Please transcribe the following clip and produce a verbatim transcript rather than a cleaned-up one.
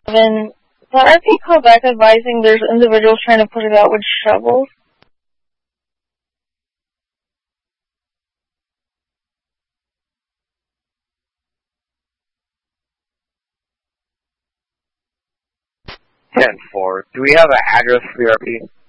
Then the R P called back advising there's individuals trying to put it out with shovels. ten four. Do we have an address for the R P?